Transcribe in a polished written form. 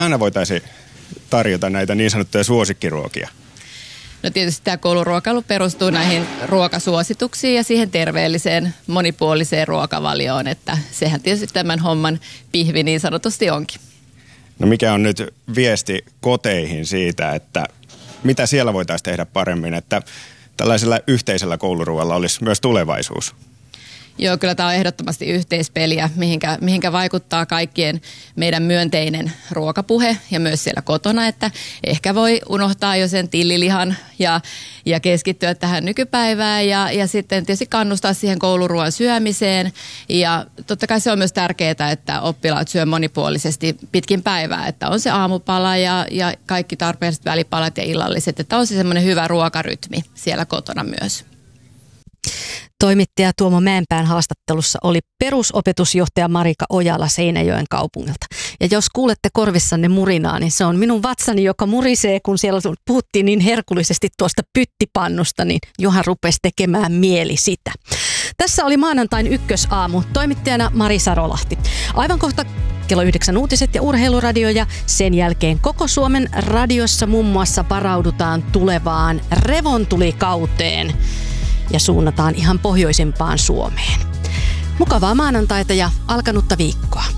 aina voitaisiin tarjota näitä niin sanottuja suosikkiruokia? No tietysti tämä kouluruokailu perustuu näihin ruokasuosituksiin ja siihen terveelliseen, monipuoliseen ruokavalioon, että sehän tietysti tämän homman pihvi niin sanotusti onkin. No mikä on nyt viesti koteihin siitä, että mitä siellä voitaisiin tehdä paremmin, että tällaisella yhteisellä kouluruoalla olisi myös tulevaisuus? Joo, kyllä tämä on ehdottomasti yhteispeliä, mihinkä vaikuttaa kaikkien meidän myönteinen ruokapuhe ja myös siellä kotona, että ehkä voi unohtaa jo sen tillilihan ja keskittyä tähän nykypäivään ja sitten tietysti kannustaa siihen kouluruoan syömiseen. Ja totta kai se on myös tärkeää, että oppilaat syö monipuolisesti pitkin päivää, että on se aamupala ja kaikki tarpeelliset välipalat ja illalliset, että on se semmoinen hyvä ruokarytmi siellä kotona myös. Toimittaja Tuomo Mäenpään haastattelussa oli perusopetusjohtaja Marika Ojala Seinäjoen kaupungilta. Ja jos kuulette korvissanne murinaa, niin se on minun vatsani, joka murisee, kun siellä puhuttiin niin herkullisesti tuosta pyttipannusta, niin johan rupesi tekemään mieli sitä. Tässä oli maanantain ykkösaamu, toimittajana Mari Sarolahti. Aivan kohta kello 9 uutiset ja urheiluradio ja sen jälkeen koko Suomen radiossa muun muassa varaudutaan tulevaan revontulikauteen ja suunnataan ihan pohjoisimpaan Suomeen. Mukavaa maanantaita ja alkanutta viikkoa.